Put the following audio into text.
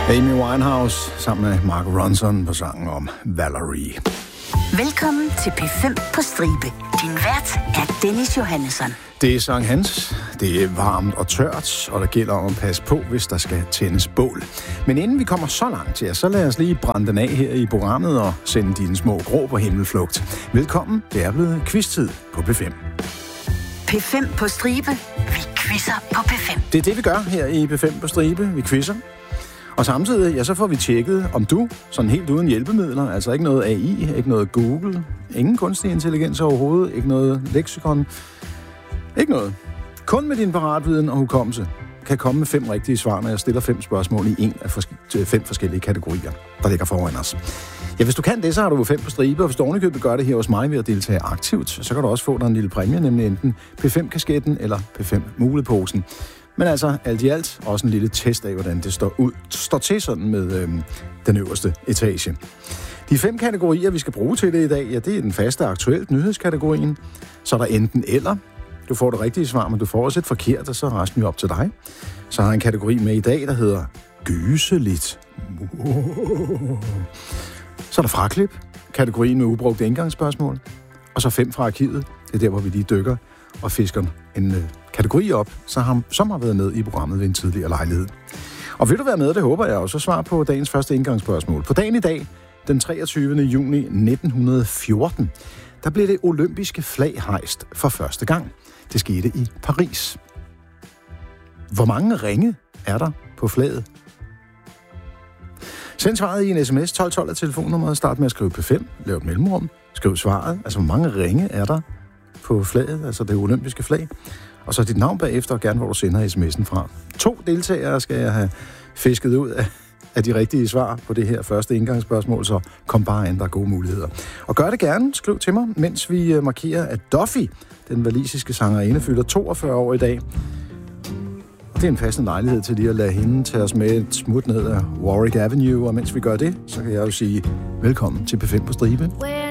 Amy Winehouse sammen med Mark Ronson på sangen om Valerie. Velkommen til P5 på stribe. Din vært er Dennis Johannesson. Det er Sankt Hans, det er varmt og tørt, og der gælder om at passe på, hvis der skal tændes bål. Men inden vi kommer så langt til, så lad os lige brænde den af her i programmet og sende dine små grå på himmelflugt. Velkommen, det er blevet quiz-tid på P5. P5 på stribe. Vi quizzer på P5. Det er det, vi gør her i P5 på stribe. Vi quizzer. Og samtidig, ja, så får vi tjekket, om du, sådan helt uden hjælpemidler, altså ikke noget AI, ikke noget Google, ingen kunstig intelligens overhovedet, ikke noget leksikon, ikke noget. Kun med din paratviden og hukommelse kan komme med 5 rigtige svar, når jeg stiller 5 spørgsmål i en af 5 forskellige kategorier, der ligger foran os. Ja, hvis du kan det, så har du 5 på stribe, og hvis du ovenikøbet gør det her hos mig ved at deltage aktivt, så kan du også få dig en lille præmie, nemlig enten P5-kasketten eller P5-muleposen. Men altså, alt i alt, også en lille test af, hvordan det står til sådan med den øverste etage. De 5 kategorier, vi skal bruge til det i dag, ja, det er den faste aktuelt nyhedskategorien. Så er der enten eller. Du får det rigtige svar, men du får også et forkert, og så er resten jo op til dig. Så har jeg en kategori med i dag, der hedder gyseligt. Så er der fraklip, kategorien med ubrugte indgangsspørgsmål. Og så 5 fra arkivet. Det er der, hvor vi lige dykker og fisker en kategori op, som har været med i programmet ved en tidligere lejlighed. Og vil du være med, det håber jeg også, svar på dagens første indgangsspørgsmål. På dagen i dag, den 23. juni 1914, der blev det olympiske flag hejst for første gang. Det skete i Paris. Hvor mange ringe er der på flaget? Send svaret i en sms. 1212 er telefonnummeret. Start med at skrive P5. Lav et mellemrum. Skriv svaret. Altså, hvor mange ringe er der på flaget, altså det olympiske flag? Og så dit navn bagefter, og gerne hvor du sender sms'en fra. 2 deltagere skal jeg have fisket ud af de rigtige svar på det her første indgangsspørgsmål, så kom bare an, der er gode muligheder. Og gør det gerne, skriv til mig, mens vi markerer, at Duffy, den walisiske sangerinde, fylder 42 år i dag. Og det er en passende lejlighed til lige at lade hende tage os med et smut ned af Warwick Avenue, og mens vi gør det, så kan jeg jo sige velkommen til P5 på stribe.